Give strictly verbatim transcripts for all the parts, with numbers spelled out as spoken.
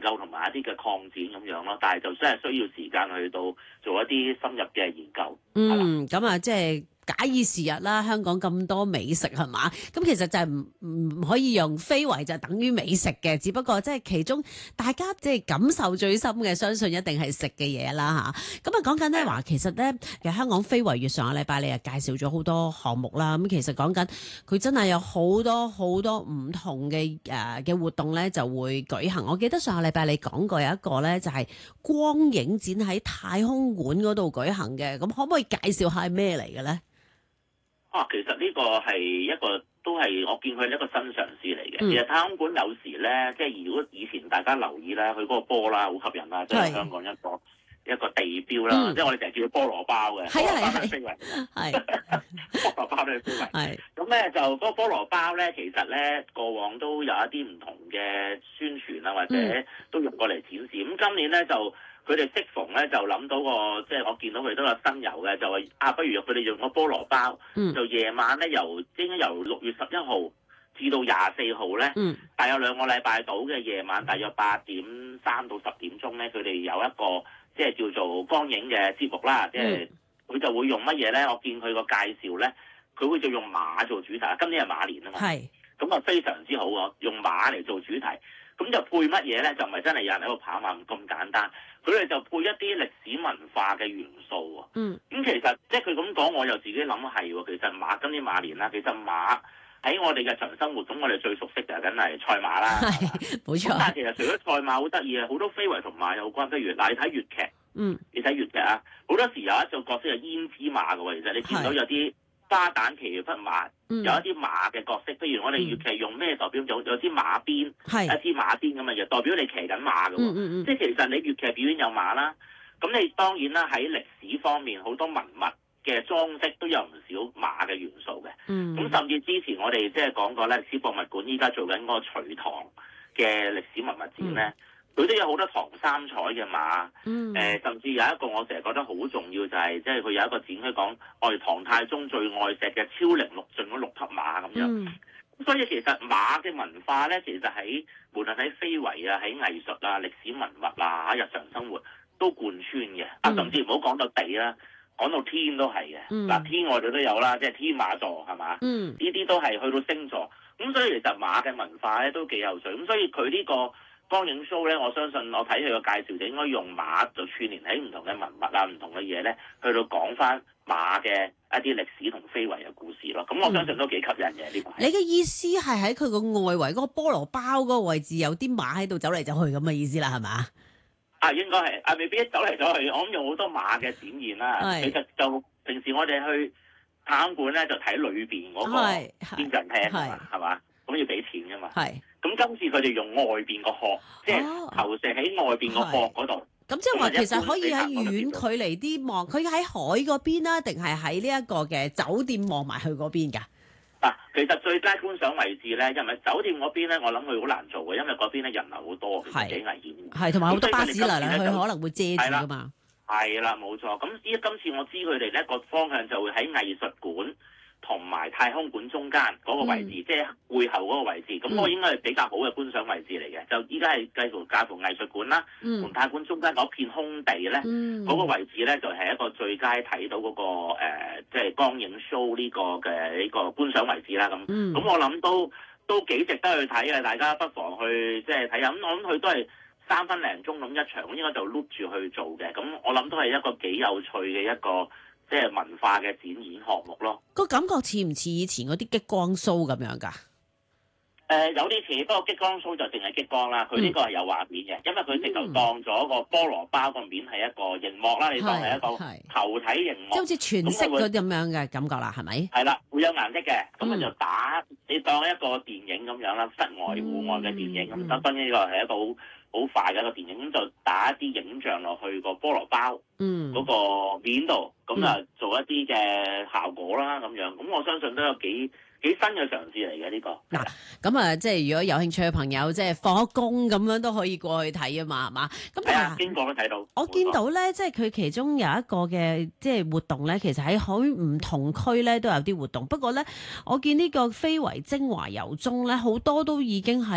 究同埋一啲嘅擴展咁樣咯，但係就真係需要時間去到做一啲深入嘅研究。 嗯，咁啊，即係假以時日啦，香港咁多美食係嘛？咁其實就係唔唔可以用非遺就等於美食嘅，只不過即係其中大家即係感受最深嘅，相信一定係食嘅嘢啦嚇。咁啊講緊咧話，其實咧嘅香港非遺月上個禮拜你又介紹咗好多項目啦。咁其實講緊佢真係有好多好多唔同嘅誒嘅活動咧就會舉行。我記得上個禮拜你講過有一個咧就係光影展喺太空館嗰度舉行嘅，咁可唔可以介紹下係咩嚟嘅咧？ 啊，其實呢個係一個都係我見佢一個新嘗試嚟嘅。 嗯、 其實太空館有時咧，即係如果以前大家留意咧，佢嗰個波啦好吸引啦，即係香港一個一個地標啦。嗯、即係我哋成日叫佢菠蘿包嘅，菠蘿包係非遺，係菠蘿包都係非遺。係咁咧，就嗰個菠蘿包咧，其實咧過往都有一啲唔同嘅宣傳啊，或者都用過嚟展示。咁、嗯、今年咧就。佢哋適逢咧就諗到個，即係我見到佢都有新遊嘅，就話啊，不如佢哋用個菠蘿包，嗯、就夜晚咧由應該由六月十一號至到廿四號咧，嗯、大約兩個禮拜到嘅夜晚，大約八點三到十點鐘咧，佢哋有一個即係叫做光影嘅節目啦，即係佢就會用乜嘢咧？我見佢個介紹咧，佢會就用馬做主題，今年係馬年啊嘛，咁啊是非常之好啊，用馬嚟做主題。咁就配乜嘢咧？就唔係真係有人喺度跑馬咁簡單，佢哋就配一啲歷史文化嘅元素喎。嗯。咁其實即係佢咁講，我又自己諗係喎。其實馬今年馬年啦，其實馬喺我哋嘅日常生活，咁我哋最熟悉就係梗係賽馬啦。係，冇錯。但係其實除咗賽馬好得意啊，好多非遺同馬有關。譬如嗱，你睇粵劇，嗯，你睇粵劇啊，好多時有一種角色係胭脂馬嘅喎。其實你見到有啲花旦騎匹馬，嗯、有一啲馬嘅角色，譬如我哋粵劇用咩代表？有有啲馬鞭，是一支馬鞭咁嘅嘢，代表你騎緊馬嘅喎。嗯嗯嗯、即係其實你粵劇表演有馬啦，咁你當然啦喺歷史方面好多文物嘅裝飾都有唔少馬嘅元素嘅。咁、嗯、甚至之前我哋即係講過咧，歷史博物館依家做緊嗰個隋唐嘅歷史文物展咧。嗯佢都有好多唐三彩嘅馬，誒、嗯呃，甚至有一個我成日覺得好重要就係、是，即係佢有一個展佢講，我哋唐太宗最愛錫嘅超齡六駿嗰六匹馬咁樣。嗯、所以其實馬嘅文化咧，其實喺無論喺非遺啊、喺藝術啊、歷史文物啊、喺日常生活都貫穿嘅。啊、嗯，甚至唔好講到地啦，講到天都係嘅。嗱、嗯，天我哋都有啦，即係天馬座係嘛？呢啲、嗯、都係去到星座。咁所以其實馬嘅文化咧都幾有趣。咁所以佢呢、這個光影 show 咧，我相信我睇佢個介紹就應該用馬就串連喺唔同嘅文物啊、唔同嘅嘢咧，去到講翻馬嘅一啲歷史同非遺嘅故事咯。咁我相信都幾吸引嘅呢個。 你嘅意思係喺佢個外圍嗰個菠蘿包嗰個位置有啲馬喺度走嚟走去咁嘅意思啦，係嘛？ 啊，應該係啊，未必走嚟走去。我諗用好多馬嘅展現啦。是其實就平時我哋去太空館咧，就睇裏邊嗰個天象廳啊嘛，係嘛？咁要俾錢㗎嘛。係。咁今次佢哋用外邊個殼，即係投射喺外邊個殼嗰度。咁即係話其實可以喺遠距離啲望，佢喺海嗰邊啦，定係喺呢一個嘅酒店望埋去嗰邊㗎？ 嗱，其實最佳觀賞位置咧，因為酒店嗰邊咧，我諗佢好難做嘅，因為嗰邊咧人流好多，其實幾危險。係，同埋好多巴士嚟嚟去去可能會遮住㗎嘛。係啦，冇錯。咁依今次我知佢哋咧個方向就會喺藝術館同埋太空館中間嗰個位置，嗯、即係背後嗰個位置，咁、嗯、我應該係比較好嘅觀賞位置嚟嘅。就依家係介乎介乎藝術館啦，同、嗯、太空館中間嗰片空地咧，嗰、嗯、個位置咧就係、是、一個最佳睇到嗰、那個誒、呃，即係光影 show 呢個嘅呢個觀賞位置啦。咁，咁、嗯、我諗都都幾值得去睇嘅，大家不妨去即係睇下。咁我諗佢都係三分零鐘咁一場，應該就碌住去做嘅。咁我諗都係一個幾有趣嘅一個。即係文化嘅展演項目咯， 個感覺似唔似以前嗰啲激光 show 咁樣㗎？誒、 呃，有啲似，不過激光 show 就淨係激光啦。佢呢個係有畫面嘅，因為佢直頭當咗個菠蘿包個面係一個熒幕啦，嗯、你當係一個球體熒幕， 即係好似全色嗰啲咁樣嘅感覺啦，係咪？係啦，會有顏色嘅，咁啊、嗯、就打你當一個電影咁樣啦，室外戶外嘅電影咁。得分呢個係一個好好快嘅一個電影，咁就打一啲影像落去個菠蘿包嗰個面度，咁啊、嗯、做一啲嘅效果啦，咁樣，咁我相信都有幾幾新嘅嘗試嚟嘅呢個。 嗱，咁啊，即係如果有興趣嘅朋友，即係放咗工咁樣都可以過去睇啊嘛，係嘛？咁係啊，經過都睇到。 我見到咧，即係佢其中有一個嘅即係活動咧，其實喺好唔同區咧都有啲活動。不過咧，我見呢個非遺精華遊蹤咧，好多都已經係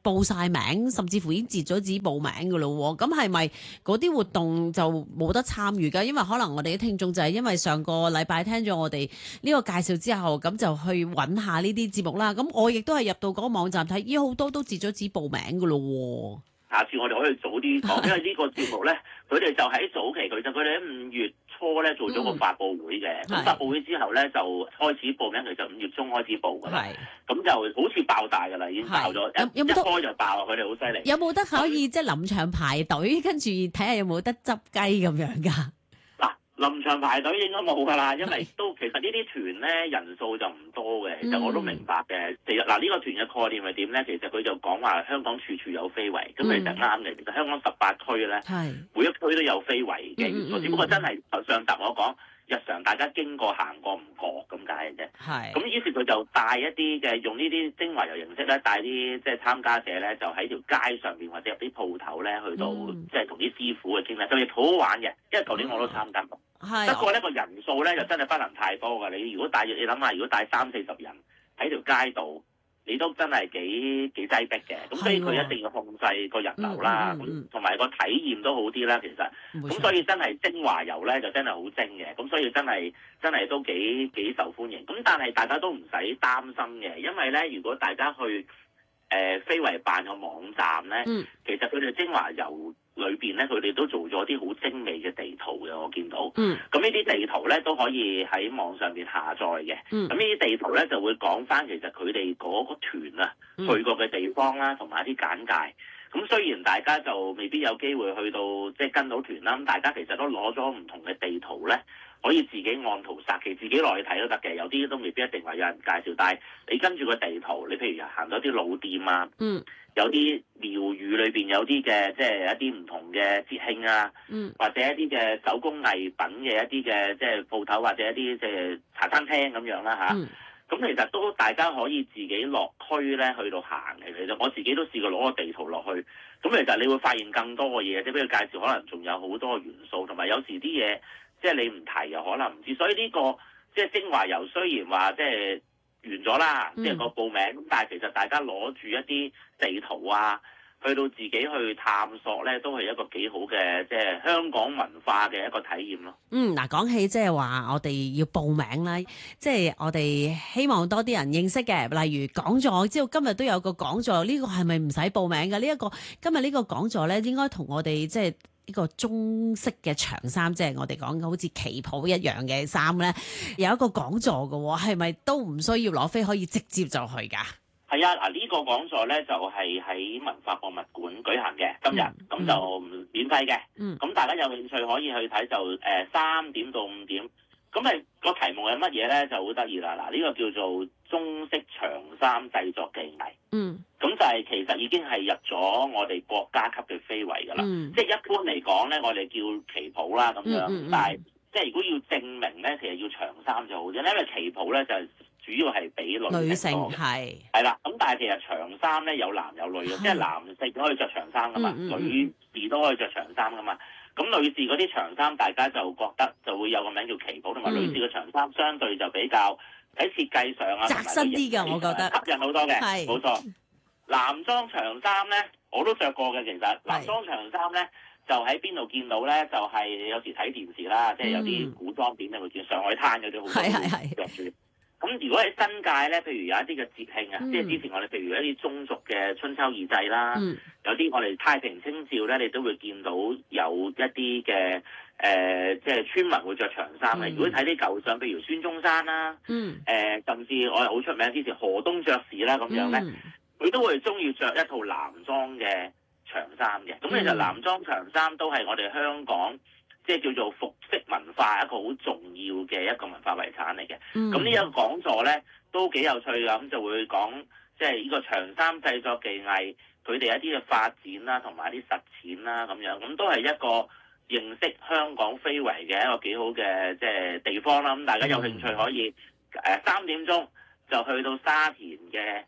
報晒名，甚至乎已經截咗紙報名噶咯。咁係咪嗰啲活動就冇得參與噶？因為可能我哋啲聽眾就係因為上個禮拜聽咗我哋呢個介紹之後，咁就去揾下呢啲節目啦。咁我亦都係入到嗰個網站睇，咦好多都截咗紙報名噶咯。 下次我哋可以早啲講，因為呢個節目咧，佢哋就喺早期，其實佢哋喺五月初咧做咗個發佈會嘅。咁、嗯、發佈會之後咧就開始報名，其實五月中開始報㗎啦。咁就好似爆大㗎啦，已經爆咗一一開就爆，佢哋好犀利。有冇得可以即係臨場排隊，跟住睇下有冇得執雞咁樣㗎？ 臨場排隊應該冇㗎啦，因為都其實呢啲團咧人數就唔多嘅，其實我都明白嘅。其實嗱呢個團嘅概念係點咧？其實佢就講話香港處處有非遺，咁其實啱嘅。其實香港十八區咧，每一區都有非遺嘅元素，只不過真係上集我講日常大家經過行過唔覺咁解嘅啫。係。咁於是佢就帶一啲嘅用呢啲精華遊形式咧，帶啲即係參加者咧，就喺條街上邊或者入啲鋪頭咧，去到即係同啲師傅嘅傾偈，咁亦好好玩嘅。因為舊年我都參加過。不過呢個人數咧就真係不能太多㗎。你如果帶，你諗下，如果帶三四十人喺條街度，你都真係幾幾擠迫嘅。咁所以佢一定要控制個人流啦，同埋個體驗都好啲啦。其實，咁所以真係精華遊咧就真係好精嘅。咁所以真係真係都幾幾受歡迎。咁但係大家都唔使擔心嘅，因為咧如果大家去誒、呃、非遺辦個網站咧，嗯、其實佢哋精華遊裏邊咧，佢哋都做咗啲好精美嘅地圖嘅，我見到。嗯。咁呢啲地圖咧都可以喺網上邊下載嘅。嗯。咁呢啲地圖咧就會講翻其實佢哋嗰個團啊、嗯、去過嘅地方啦，同埋一啲簡介。咁雖然大家就未必有機會去到即係跟到團啦，咁大家其實都攞咗唔同嘅地圖咧，可以自己按圖殺記，自己落去睇都得嘅。有啲都未必一定話有人介紹，但係你跟住個地圖，你譬如行到啲老店啊。嗯。有啲廟宇裏邊有啲嘅，即係一啲唔同嘅節慶啊，嗯、或者一啲嘅手工藝品嘅一啲嘅即係鋪頭或者一啲即係茶餐廳咁樣啦嚇。咁、嗯啊、其實都大家可以自己落區咧去到行嘅。其實我自己都試過攞個地圖落去，咁其實你會發現更多嘅嘢，即係俾佢介紹，可能仲有好多元素，同埋有，有時啲嘢即係你唔提又可能唔知。所以呢、呢個即係精華遊雖然話即係完咗啦，即係個報名咁，但係其實大家攞住一啲地圖啊，去到自己去探索咧，都係一個幾好嘅，即係香港文化嘅一個體驗咯。嗯， 嗱，講起即係話我哋要報名啦，即係我哋希望多啲人認識嘅，例如講座，我知道今日都有個講座，呢個係咪唔使報名嘅？呢一個今日呢個講座咧，應該同我哋即係呢個中式嘅長衫，即係我哋講嘅好似旗袍一樣嘅衫咧，有一個講座嘅，係咪都唔需要攞飛，可以直接就去㗎？ 係啊，嗱、這、呢個講座咧就係喺文化博物館舉行嘅，今日咁、嗯、就免費嘅。咁、嗯、大家有興趣可以去睇，就誒三點到五點。咁誒個題目係乜嘢咧？就好得意啦！嗱，呢個叫做中式長衫製作技藝。嗯。咁就係其實已經係入咗我哋國家級嘅非遺㗎啦。嗯、即係一般嚟講咧，我哋叫旗袍啦咁樣。嗯嗯、但係即係如果要證明咧，其實要長衫就好啲，因為旗袍咧就係、是。主要係俾女性係係啦，咁但係其實長衫咧有男有女嘅，即係男性可以着長衫噶嘛，嗯嗯、女士都可以着長衫噶嘛。咁女士嗰啲長衫，大家就覺得就會有個名叫旗袍，同埋、嗯、女士嘅長衫相對就比較喺設計上啊， 窄身啲嘅，我覺得吸引好多嘅，係冇錯。男裝長衫咧，我都着過嘅，其實男裝長衫咧就喺邊度見到咧？就係、是、有時睇電視啦，即係有啲古裝片你會見上海灘嗰啲好多着住。咁如果喺新界咧，譬如有一啲嘅節慶啊，嗯、即係之前我哋譬如一啲宗族嘅春秋二祭啦，嗯、有啲我哋太平清醮咧，你都會見到有一啲嘅誒，即係村民會着長衫嘅。嗯、如果睇啲舊相，譬如孫中山啦，誒、嗯呃，甚至我係好出名之前河東爵士啦咁樣咧，佢、嗯、都會中意着一套男裝嘅長衫嘅。咁、嗯、其實男裝長衫都係我哋香港，即係叫做服飾文化一個好重要嘅一個文化遺產嚟嘅。咁呢一個講座咧都幾有趣㗎，咁就會講即係呢個長衫製作技藝，佢哋一啲嘅發展啦，同埋一啲實踐啦咁樣，咁都係一個認識香港非遺嘅一個幾好嘅即係地方啦。咁大家有興趣可以誒三點鐘就去到沙田嘅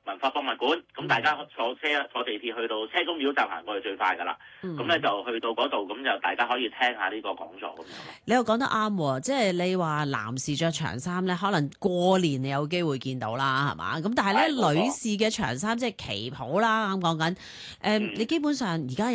文化博物館，咁、嗯、大家坐車坐地鐵去到車公廟就行過去最快㗎啦。咁咧、嗯、就去到嗰度，咁就大家可以聽下呢個講座咁樣。 你又講得啱喎，即係你話男士着長衫咧，可能過年你有機會見到啦，係嘛？咁但係咧，女士嘅長衫即係旗袍啦，啱講緊。誒、嗯，你基本上而家